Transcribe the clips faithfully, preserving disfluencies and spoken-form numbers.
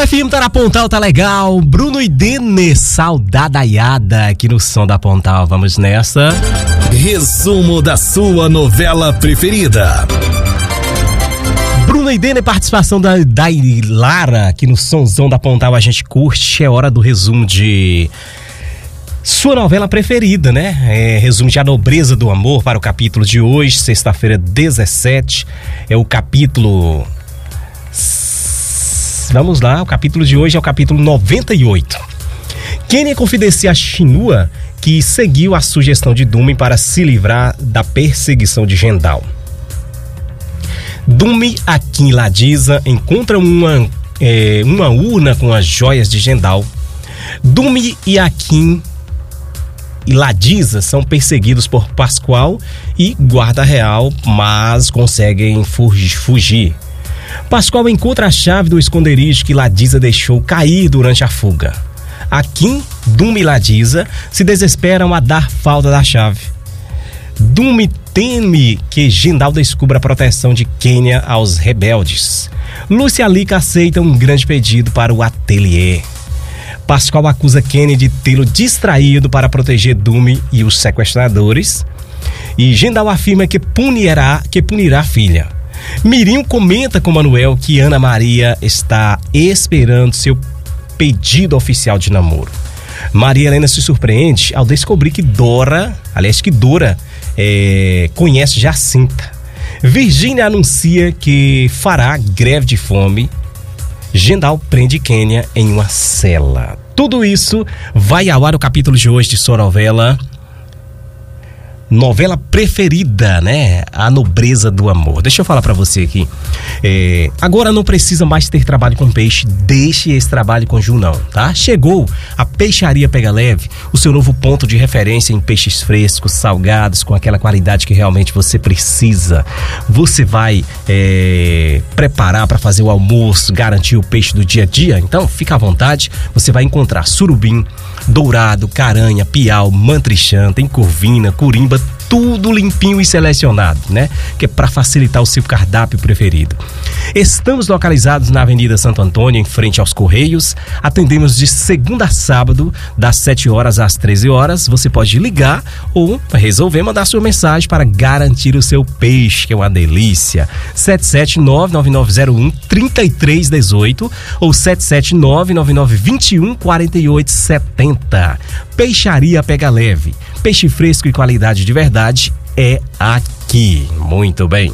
F M tá na Pontal, tá legal. Bruno e Dene, saudadaiada aqui no som da Pontal. Vamos nessa. Resumo da sua novela preferida. Bruno e Dene, participação da, da Lara aqui no Sonzão da Pontal. A gente curte, é hora do resumo de sua novela preferida, né? É, resumo de A Nobreza do Amor para o capítulo de hoje, sexta-feira dezessete. É o capítulo... Vamos lá, o capítulo de hoje é o capítulo noventa e oito. Kenya confidencia a Shinua que seguiu a sugestão de Dumi para se livrar da perseguição de Gendal. Dumi, Akin e Ladisa encontram uma, é, uma urna com as joias de Gendal. Dumi e Akin e Ladisa são perseguidos por Pascoal e Guarda Real, mas conseguem fugir. Pascoal encontra a chave do esconderijo que Ladisa deixou cair durante a fuga. Akin, Dumi e Ladisa se desesperam a dar falta da chave. Dumi teme que Gendal descubra a proteção de Kenya aos rebeldes. Lúcia e Alika aceitam um grande pedido para o ateliê. Pascoal acusa Kenya de tê-lo distraído para proteger Dumi e os sequestradores. E Gendal afirma que punirá, que punirá a filha. Mirinho comenta com Manuel que Ana Maria está esperando seu pedido oficial de namoro. Maria Helena se surpreende ao descobrir que Dora, aliás que Dora, é, conhece Jacinta. Virgínia anuncia que fará greve de fome. Gendal prende Kenya em uma cela. Tudo isso vai ao ar no capítulo de hoje de sua novela Novela preferida, né? A Nobreza do Amor. Deixa eu falar pra você aqui. É, agora não precisa mais ter trabalho com peixe. Deixe esse trabalho com Ju, não, tá? Chegou a Peixaria Pega Leve, o seu novo ponto de referência em peixes frescos, salgados, com aquela qualidade que realmente você precisa. Você vai é, preparar para fazer o almoço, garantir o peixe do dia a dia? Então, fica à vontade. Você vai encontrar surubim, dourado, caranha, piau, mantrichã, tem corvina, curimba, tudo limpinho e selecionado, né? Que é para facilitar o seu cardápio preferido. Estamos localizados na Avenida Santo Antônio, em frente aos Correios. Atendemos de segunda a sábado, das sete horas às treze horas. Você pode ligar ou resolver mandar sua mensagem para garantir o seu peixe, que é uma delícia. sete sete nove nove nove zero um três três um oito ou sete sete nove nove nove dois um quatro oito sete zero. Peixaria Pega Leve. Peixe fresco e qualidade de verdade é aqui. Muito bem.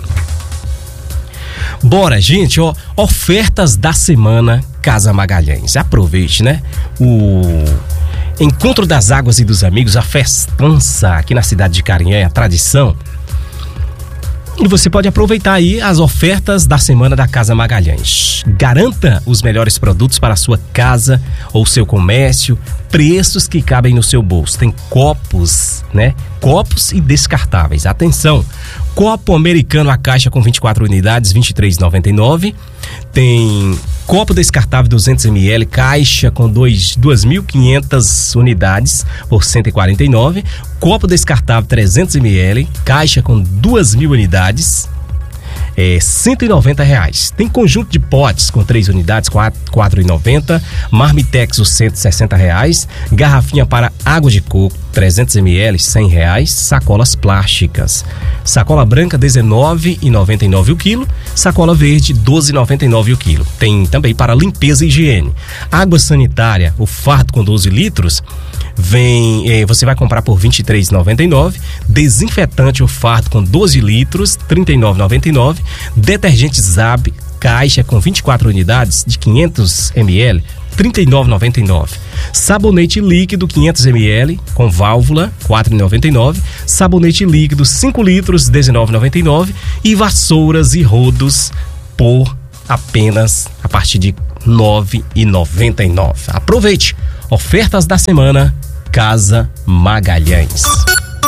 Bora, gente, ó, ofertas da semana Casa Magalhães. Aproveite, né? O Encontro das Águas e dos Amigos, a festança aqui na cidade de Carinhã, a tradição. E você pode aproveitar aí as ofertas da semana da Casa Magalhães. Garanta os melhores produtos para a sua casa ou seu comércio, preços que cabem no seu bolso. Tem copos, né? Copos e descartáveis. Atenção! Copo americano a caixa com vinte e quatro unidades, vinte e três reais e noventa e nove centavos. Tem copo descartável duzentos mililitros, caixa com duas mil e quinhentas unidades por cento e quarenta e nove reais. Copo descartável trezentos mililitros, caixa com duas mil unidades, é cento e noventa reais. Tem conjunto de potes com três unidades, quatro reais e noventa centavos. Marmitex, os cento e sessenta reais. Garrafinha para água de coco, trezentos mililitros, cem reais. Sacolas plásticas. Sacola branca, dezenove reais e noventa e nove centavos o quilo. Sacola verde, doze reais e noventa e nove centavos o quilo. Tem também para limpeza e higiene. Água sanitária, o fardo com doze litros, vem, eh, você vai comprar por vinte e três reais e noventa e nove centavos. Desinfetante, o fardo com doze litros, trinta e nove reais e noventa e nove centavos. Detergente Zab, caixa com vinte e quatro unidades de quinhentos mililitros, trinta e nove reais e noventa e nove centavos. Sabonete líquido quinhentos mililitros com válvula, quatro reais e noventa e nove centavos. Sabonete líquido cinco litros, dezenove reais e noventa e nove centavos. E vassouras e rodos por apenas a partir de nove reais e noventa e nove centavos. Aproveite! Ofertas da semana Casa Magalhães.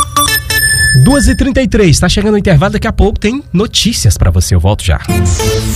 duas e trinta e três, tá chegando o intervalo, daqui a pouco tem notícias pra você, eu volto já.